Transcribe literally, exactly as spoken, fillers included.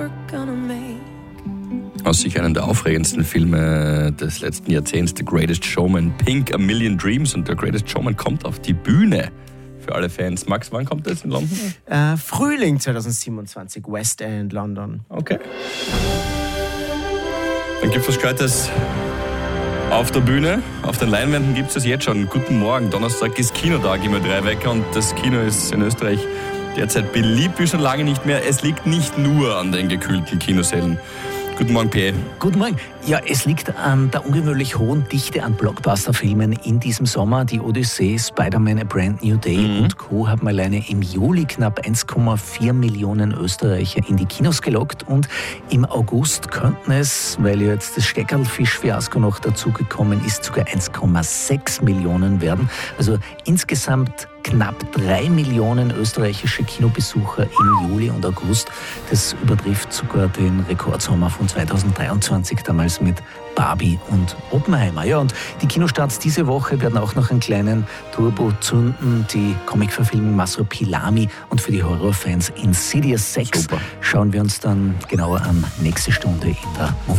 Aus sicher einer der aufregendsten Filme des letzten Jahrzehnts, The Greatest Showman, Pink, A Million Dreams. Und The Greatest Showman kommt auf die Bühne für alle Fans. Max, wann kommt das in London? Äh, Frühling zwanzig siebenundzwanzig, West End, London. Okay. Dann gibt es was Gescheites auf der Bühne. Auf den Leinwänden gibt es das jetzt schon. Guten Morgen, Donnerstag ist Kinotag immer drei Wecker und das Kino ist in Österreich derzeit beliebt wie schon lange nicht mehr. Es liegt nicht nur an den gekühlten Kinosälen. Guten Morgen, P. Guten Morgen. Ja, es liegt an der ungewöhnlich hohen Dichte an Blockbuster-Filmen in diesem Sommer. Die Odyssee, Spider-Man, A Brand New Day mhm. und Co. haben alleine im Juli knapp eins Komma vier Millionen Österreicher in die Kinos gelockt. Und im August könnten es, weil jetzt das Steckerl-Fisch-Fiasko noch dazugekommen ist, sogar eins Komma sechs Millionen werden. Also insgesamt knapp drei Millionen österreichische Kinobesucher im Juli und August. Das übertrifft sogar den Rekordsommer von zweitausenddreiundzwanzig, damals mit Barbie und Oppenheimer. Ja, und die Kinostarts diese Woche werden auch noch einen kleinen Turbo zünden. Die Comicverfilmung Masopilami und für die Horrorfans Insidious sechs. Super. Schauen wir uns dann genauer an nächste Stunde in der